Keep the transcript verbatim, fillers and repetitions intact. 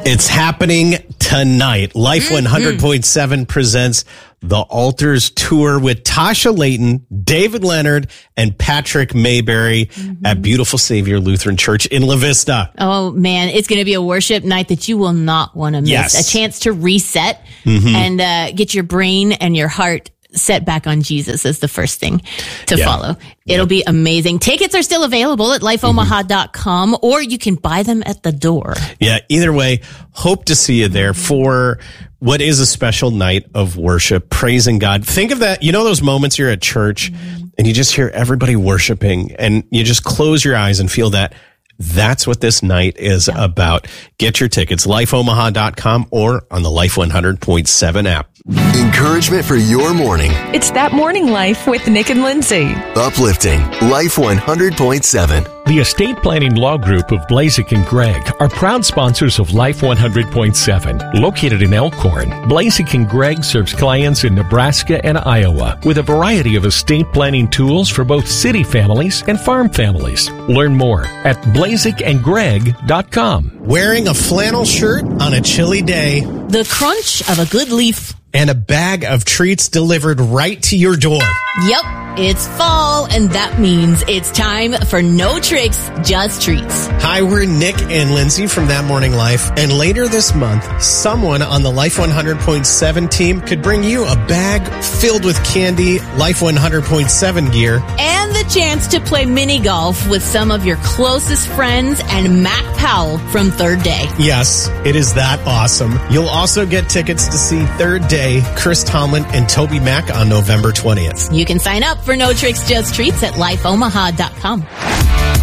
It's happening tonight. Life mm-hmm. one hundred point seven presents the Altars Tour with Tasha Layton, David Leonard, and Patrick Mayberry mm-hmm. at Beautiful Savior Lutheran Church in La Vista. Oh, man. It's going to be a worship night that you will not want to miss. Yes. A chance to reset mm-hmm. and uh, get your brain and your heart set back on Jesus is the first thing to yeah. follow. It'll yeah. be amazing. Tickets are still available at life omaha dot com mm-hmm. or you can buy them at the door. Yeah, either way, hope to see you there for what is a special night of worship, praising God. Think of that. You know those moments you're at church mm-hmm. and you just hear everybody worshiping and you just close your eyes and feel that. That's what this night is yeah. about. Get your tickets, life omaha dot com or on the Life one hundred point seven app. Encouragement for your morning. It's That Morning Life with Nick and Lindsay. Uplifting. Life one hundred point seven. The Estate Planning Law Group of Blazek and Gregg are proud sponsors of Life one hundred point seven. Located in Elkhorn, Blazek and Gregg serves clients in Nebraska and Iowa with a variety of estate planning tools for both city families and farm families. Learn more at blazek and gregg dot com. Wearing a flannel shirt on a chilly day. The crunch of a good leaf. And a bag of treats delivered right to your door. Yep, it's fall, and that means it's time for No Tricks, Just Treats. Hi, we're Nick and Lindsay from That Morning Life, and later this month, someone on the Life one hundred point seven team could bring you a bag filled with candy, Life one hundred point seven gear, and the chance to play mini golf with some of your closest friends and Mac Powell from Third Day. Yes, it is that awesome. You'll also get tickets to see Third Day, Chris Tomlin, and Toby Mac on November twentieth. You can sign up for No Tricks, Just Treats at life omaha dot com.